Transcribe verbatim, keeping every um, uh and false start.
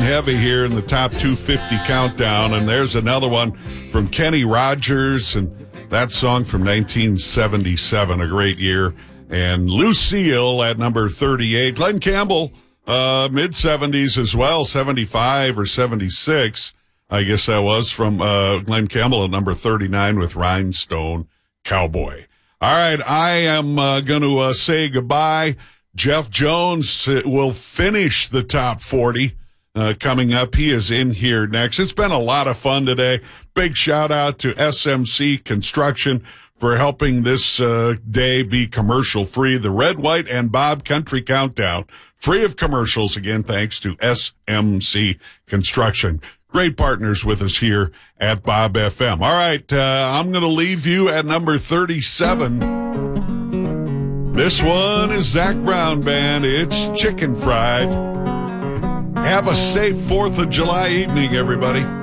heavy here in the top two fifty countdown, and there's another one from Kenny Rogers, and that song from nineteen seventy-seven, a great year. And Lucille at number thirty-eight. Glenn Campbell, uh, mid-seventies as well, seventy-five or seventy-six, I guess that was, from uh, Glenn Campbell at number thirty-nine with Rhinestone Cowboy. All right, I am uh, going to uh, say goodbye. Jeff Jones will finish the top forty uh, coming up. He is in here next. It's been a lot of fun today. Big shout out to S M C Construction for helping this uh, day be commercial free. The Red, White, and Bob Country Countdown, free of commercials, again, thanks to S M C Construction. Great partners with us here at Bob F M. All right, uh, I'm going to leave you at number thirty-seven. This one is Zach Brown Band. It's Chicken Fried. Have a safe fourth of July evening, everybody.